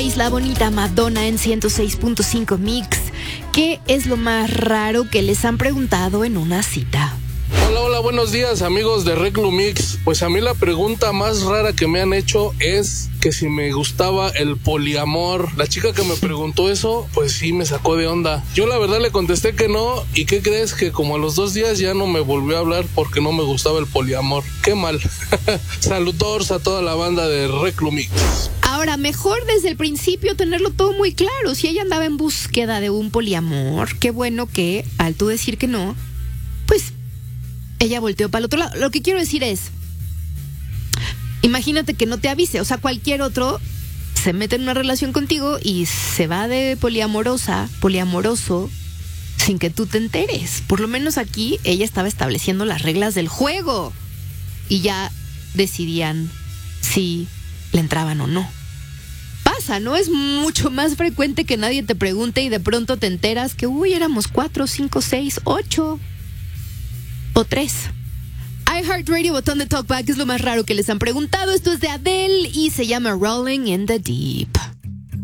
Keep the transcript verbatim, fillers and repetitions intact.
La bonita Madonna en ciento seis punto cinco Mix. ¿Qué es lo más raro que les han preguntado en una cita? Hola, hola, buenos días, amigos de Reclu Mix. Pues a mí la pregunta más rara que me han hecho es que si me gustaba el poliamor. La chica que me preguntó eso, pues sí me sacó de onda. Yo la verdad le contesté que no, y ¿qué crees? Que como a los dos días ya no me volvió a hablar porque no me gustaba el poliamor. Qué mal. Saludos a toda la banda de Reclu Mix. Ahora, mejor desde el principio tenerlo todo muy claro. Si ella andaba en búsqueda de un poliamor, qué bueno que al tú decir que no, pues ella volteó para el otro lado. Lo que quiero decir es, imagínate que no te avise. O sea, cualquier otro se mete en una relación contigo y se va de poliamorosa, poliamoroso, sin que tú te enteres. Por lo menos aquí ella estaba estableciendo las reglas del juego y ya decidían si le entraban o no. Pasa, ¿no? Es mucho más frecuente que nadie te pregunte y de pronto te enteras que, uy, éramos cuatro, cinco, seis, ocho o tres. iHeartRadio, botón de talkback, es lo más raro que les han preguntado. Esto es de Adele y se llama Rolling in the Deep.